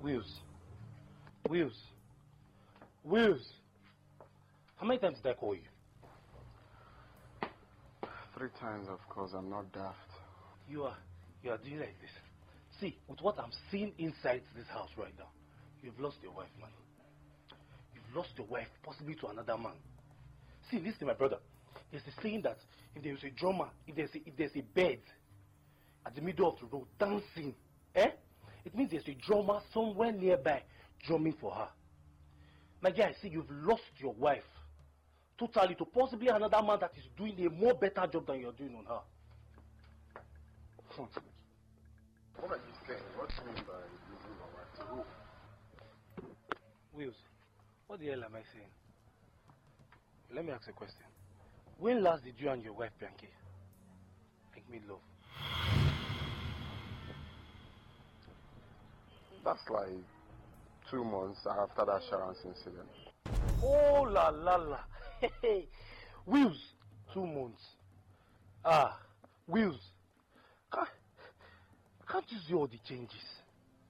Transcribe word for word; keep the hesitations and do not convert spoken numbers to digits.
Wills. Wills. Wills. How many times did I call you? Three times, of course. I'm not daft. You are, you are doing like this. See, with what I'm seeing inside this house right now, you've lost your wife, man. You've lost your wife, possibly to another man. See, listen, my brother. There's a saying that if there's a drummer, if there's a, if there's a bed at the middle of the road dancing, eh? It means there's a drummer somewhere nearby drumming for her. My guy, see, you've lost your wife totally to possibly another man that is doing a more better job than you're doing on her. What are you saying? What do you mean by losing my wife to who? Wills, what the hell am I saying? Let me ask a question. When last did you and your wife Bianchi make me love? That's like two months after that Sharon's incident. Oh la la la. Hey, Wills, two months. Ah, Wills. Can't, can't you see all the changes?